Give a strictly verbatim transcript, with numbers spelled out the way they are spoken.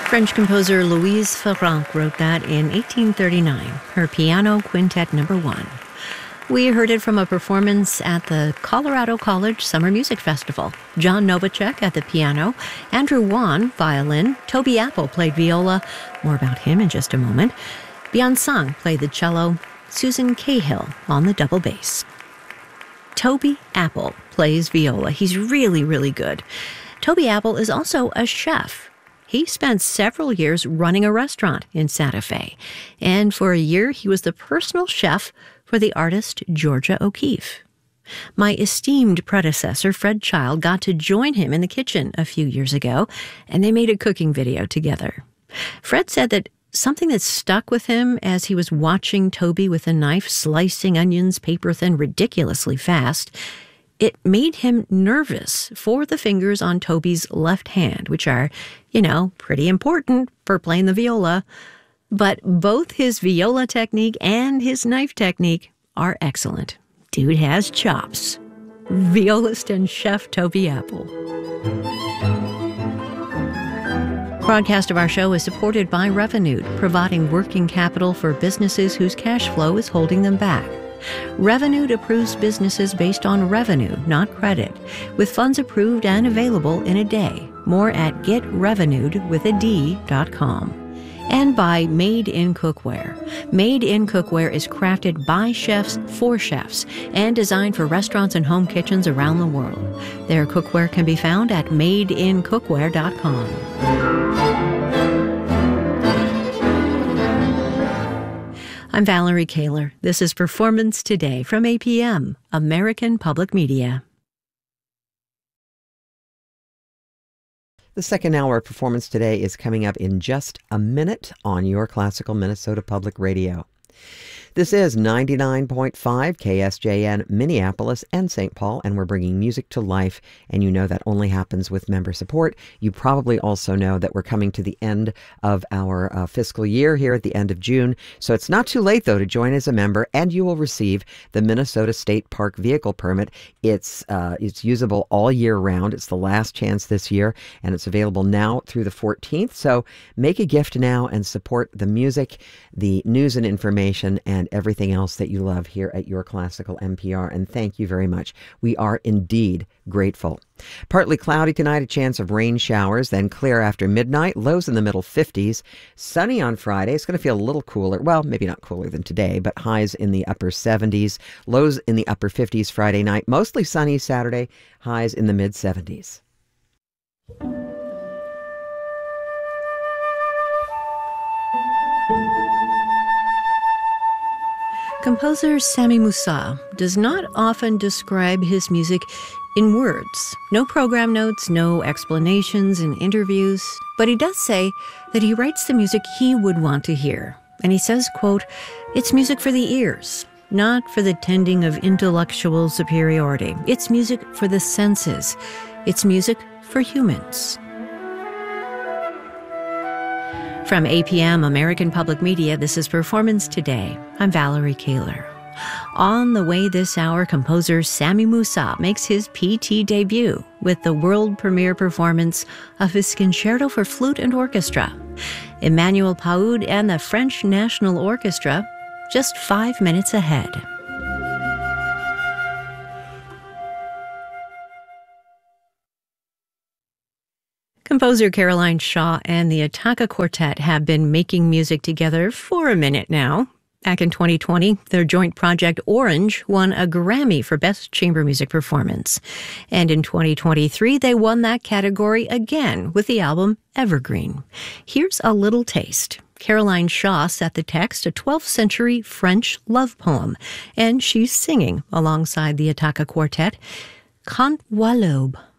French composer Louise Farrenc wrote that in eighteen thirty-nine, her Piano Quintet Number One. We heard it from a performance at the Colorado College Summer Music Festival. John Novacek at the piano, Andrew Wan, violin, Toby Apple played viola, more about him in just a moment. Byun Sung played the cello, Susan Cahill on the double bass. Toby Apple plays viola. He's really, really good. Toby Apple is also a chef. He spent several years running a restaurant in Santa Fe, and for a year he was the personal chef for the artist Georgia O'Keeffe. My esteemed predecessor, Fred Child, got to join him in the kitchen a few years ago, and they made a cooking video together. Fred said that something that stuck with him as he was watching Toby with a knife slicing onions paper-thin ridiculously fast, it made him nervous for the fingers on Toby's left hand, which are, you know, pretty important for playing the viola. But both his viola technique and his knife technique are excellent. Dude has chops. Violist and chef Toby Apple. Broadcast of our show is supported by Revolut, providing working capital for businesses whose cash flow is holding them back. Revolut approves businesses based on revenue, not credit, with funds approved and available in a day. More at get revolut with a D dot com. And by Made in Cookware. Made in Cookware is crafted by chefs for chefs and designed for restaurants and home kitchens around the world. Their cookware can be found at made in cookware dot com. I'm Valerie Kaler. This is Performance Today from A P M, American Public Media. The second hour of Performance Today is coming up in just a minute on your classical Minnesota Public Radio. This is ninety-nine point five K S J N Minneapolis and Saint Paul, and we're bringing music to life, and you know that only happens with member support. You probably also know that we're coming to the end of our uh, fiscal year here at the end of June, so it's not too late, though, to join as a member, and you will receive the Minnesota State Park Vehicle Permit. It's, uh, it's usable all year round. It's the last chance this year, and it's available now through the fourteenth, so make a gift now and support the music, the news and information, and everything else that you love here at Your Classical N P R, and thank you very much. We are indeed grateful. Partly cloudy tonight, a chance of rain showers, then clear after midnight, lows in the middle fifties. Sunny on Friday. It's going to feel a little cooler. Well, maybe not cooler than today, but highs in the upper seventies, lows in the upper fifties Friday night. Mostly sunny Saturday, highs in the mid seventies. Composer Sami Moussa does not often describe his music in words. No program notes, no explanations in interviews. But he does say that he writes the music he would want to hear. And he says, quote, "It's music for the ears, not for the tending of intellectual superiority. It's music for the senses. It's music for humans." From A P M, American Public Media, this is Performance Today. I'm Valerie Kaler. On the way this hour, composer Sami Moussa makes his P T debut with the world premiere performance of his Concerto for Flute and Orchestra. Emmanuel Paoud and the French National Orchestra, just five minutes ahead. Composer Caroline Shaw and the Attacca Quartet have been making music together for a minute now. Back in twenty twenty, their joint project Orange won a Grammy for Best Chamber Music Performance. And in twenty twenty-three, they won that category again with the album Evergreen. Here's a little taste. Caroline Shaw set the text, a twelfth century French love poem, and she's singing alongside the Attacca Quartet, Quand voit l'aube.